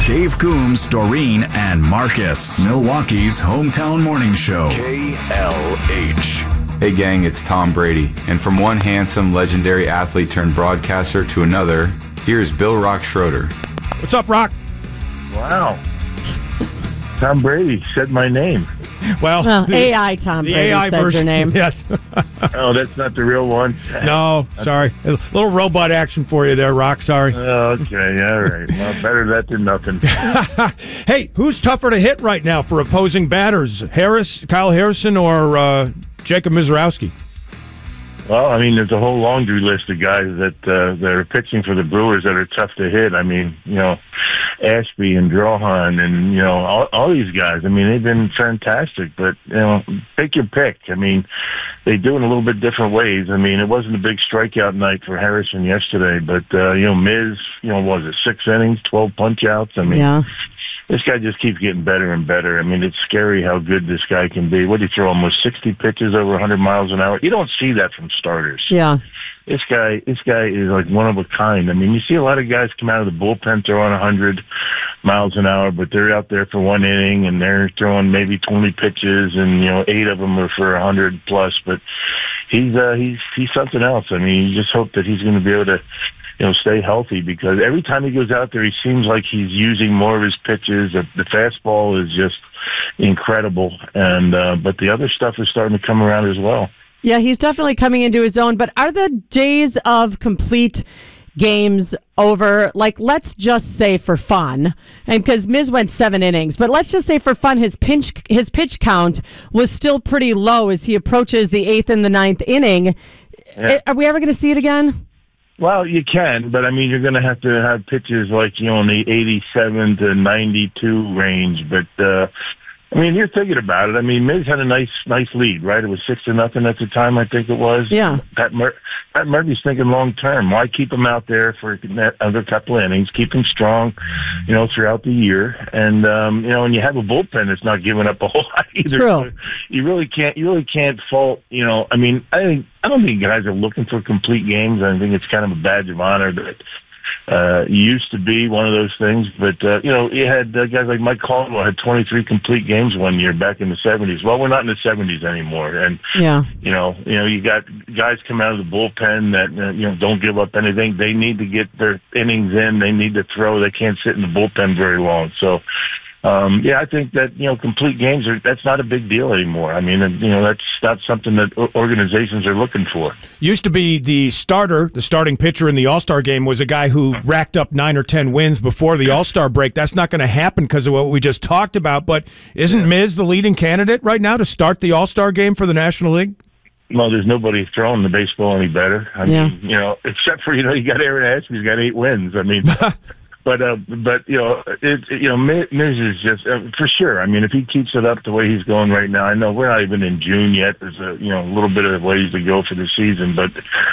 Dave Coombs, Doreen, and Marcus. Milwaukee's hometown morning show. KLH. Hey gang, it's Tom Brady. And from one handsome, legendary athlete turned broadcaster to another, here's Bill Rock Schroeder. What's up, Rock? Wow. Tom Brady said my name. Well, AI Tom Brady AI said version, your name. Yes. Oh, that's not the real one? No, sorry. A little robot action for you there, Rock. Sorry. Okay, all right. Well, better that than nothing. Hey, who's tougher to hit right now for opposing batters? Kyle Harrison, or Jacob Misiorowski? Well, I mean, there's a whole laundry list of guys that are pitching for the Brewers that are tough to hit. I mean, Ashby and Drawhan and, all these guys. I mean, they've been fantastic, but, pick your pick. I mean, they do it in a little bit different ways. I mean, it wasn't a big strikeout night for Harrison yesterday, but, Miz, was it 6 innings, 12 punch-outs? I mean, yeah. This guy just keeps getting better and better. I mean, it's scary how good this guy can be. What did he throw? Almost 60 pitches over 100 miles an hour. You don't see that from starters. Yeah. This guy is like one of a kind. I mean, you see a lot of guys come out of the bullpen throwing 100 miles an hour, but they're out there for 1 inning and they're throwing maybe 20 pitches, and 8 of them are for 100 plus. But he's something else. I mean, you just hope that he's going to be able to stay healthy, because every time he goes out there, he seems like he's using more of his pitches. The fastball is just incredible, and but the other stuff is starting to come around as well. Yeah, he's definitely coming into his own. But are the days of complete games over? Like, let's just say for fun, and because Miz went 7 innings, but let's just say for fun, his pitch count was still pretty low as he approaches the 8th and the 9th inning. Yeah. Are we ever going to see it again? Well, you can, but I mean, you're going to have pitches like, in the 87 to 92 range. But, I mean, you're thinking about it. I mean, Miz had a nice lead, right? It was 6-0 at the time, I think it was. Yeah. Pat Murphy's thinking long term. Why keep him out there for another couple of innings? Keep him strong, throughout the year. And, and you have a bullpen that's not giving up a whole lot either. True. So you really can't fault, I mean, I don't think guys are looking for complete games. I think it's kind of a badge of honor that used to be one of those things. But, you had guys like Mike Caldwell had 23 complete games one year back in the 70s. Well, we're not in the 70s anymore. And, yeah. You got guys come out of the bullpen that, don't give up anything. They need to get their innings in. They need to throw. They can't sit in the bullpen very long. So, I think that, complete games that's not a big deal anymore. I mean, that's not something that organizations are looking for. Used to be the starting pitcher in the All-Star game was a guy who racked up 9 or 10 wins before the All-Star break. That's not going to happen because of what we just talked about. But isn't Miz the leading candidate right now to start the All-Star game for the National League? Well, there's nobody throwing the baseball any better. I mean, except for, you got Aaron Ashby, he's got 8 wins. I mean, But Miz is just for sure. I mean, if he keeps it up the way he's going right now, I know we're not even in June yet. There's a little bit of ways to go for the season, but